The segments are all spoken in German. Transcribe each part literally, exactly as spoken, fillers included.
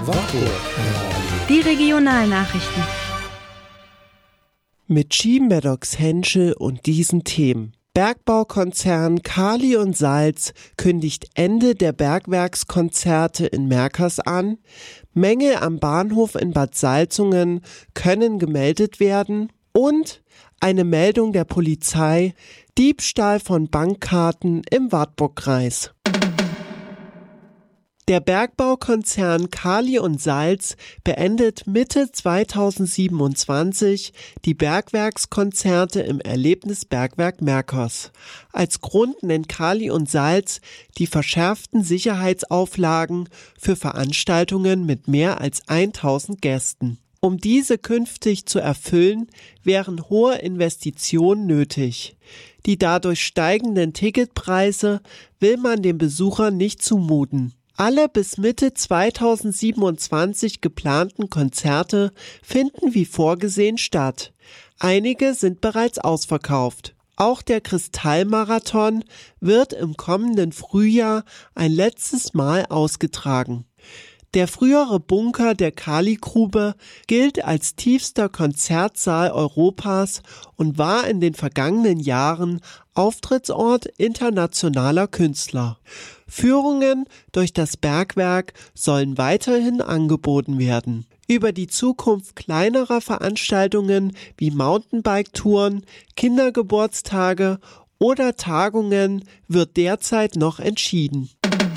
Die Regionalnachrichten. Mit G. Maddox Henschel und diesen Themen. Bergbaukonzern Kali und Salz kündigt Ende der Bergwerkskonzerte in Merkers an. Mängel am Bahnhof in Bad Salzungen können gemeldet werden. Und eine Meldung der Polizei: Diebstahl von Bankkarten im Wartburgkreis. Der Bergbaukonzern Kali und Salz beendet Mitte zweitausendsiebenundzwanzig die Bergwerkskonzerte im Erlebnisbergwerk Merkers. Als Grund nennt Kali und Salz die verschärften Sicherheitsauflagen für Veranstaltungen mit mehr als tausend Gästen. Um diese künftig zu erfüllen, wären hohe Investitionen nötig. Die dadurch steigenden Ticketpreise will man den Besuchern nicht zumuten. Alle bis Mitte zweitausendsiebenundzwanzig geplanten Konzerte finden wie vorgesehen statt. Einige sind bereits ausverkauft. Auch der Kristallmarathon wird im kommenden Frühjahr ein letztes Mal ausgetragen. Der frühere Bunker der Kali-Grube gilt als tiefster Konzertsaal Europas und war in den vergangenen Jahren Auftrittsort internationaler Künstler. Führungen durch das Bergwerk sollen weiterhin angeboten werden. Über die Zukunft kleinerer Veranstaltungen wie Mountainbike-Touren, Kindergeburtstage oder Tagungen wird derzeit noch entschieden.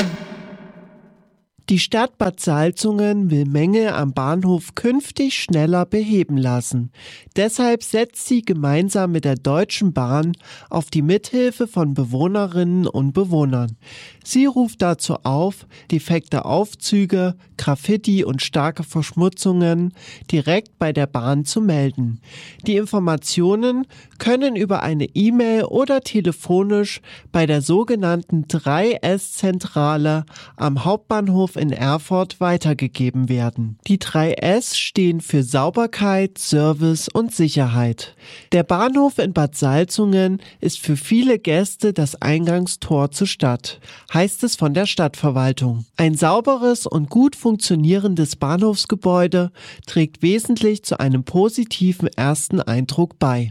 Die Stadt Bad Salzungen will Mängel am Bahnhof künftig schneller beheben lassen. Deshalb setzt sie gemeinsam mit der Deutschen Bahn auf die Mithilfe von Bewohnerinnen und Bewohnern. Sie ruft dazu auf, defekte Aufzüge, Graffiti und starke Verschmutzungen direkt bei der Bahn zu melden. Die Informationen können über eine E-Mail oder telefonisch bei der sogenannten drei S Zentrale am Hauptbahnhof in Erfurt weitergegeben werden. Die drei S stehen für Sauberkeit, Service und Sicherheit. Der Bahnhof in Bad Salzungen ist für viele Gäste das Eingangstor zur Stadt, heißt es von der Stadtverwaltung. Ein sauberes und gut funktionierendes Bahnhofsgebäude trägt wesentlich zu einem positiven ersten Eindruck bei.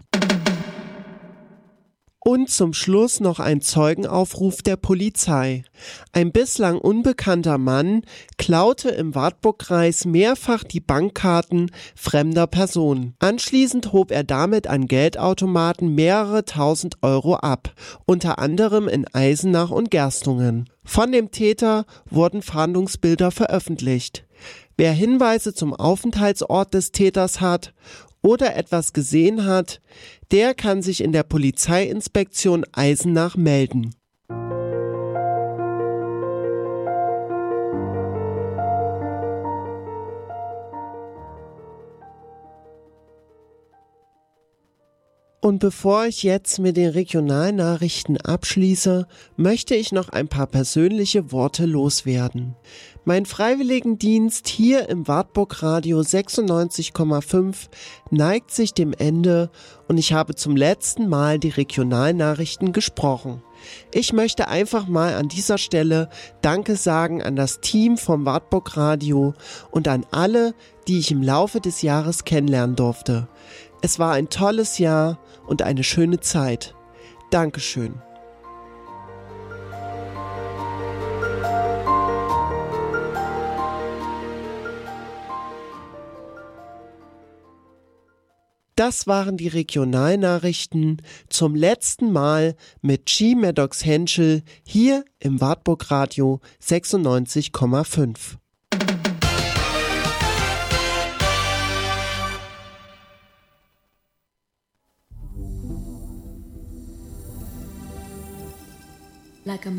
Und zum Schluss noch ein Zeugenaufruf der Polizei. Ein bislang unbekannter Mann klaute im Wartburgkreis mehrfach die Bankkarten fremder Personen. Anschließend hob er damit an Geldautomaten mehrere tausend Euro ab, unter anderem in Eisenach und Gerstungen. Von dem Täter wurden Fahndungsbilder veröffentlicht. Wer Hinweise zum Aufenthaltsort des Täters hat oder etwas gesehen hat, der kann sich in der Polizeiinspektion Eisenach melden. Und bevor ich jetzt mit den Regionalnachrichten abschließe, möchte ich noch ein paar persönliche Worte loswerden. Mein Freiwilligendienst hier im Wartburgradio sechsundneunzig Komma fünf neigt sich dem Ende und ich habe zum letzten Mal die Regionalnachrichten gesprochen. Ich möchte einfach mal an dieser Stelle Danke sagen an das Team vom Wartburgradio und an alle, die ich im Laufe des Jahres kennenlernen durfte. Es war ein tolles Jahr und eine schöne Zeit. Dankeschön. Das waren die Regionalnachrichten zum letzten Mal mit G. Maddox Henschel hier im Wartburgradio sechsundneunzig Komma fünf. Like a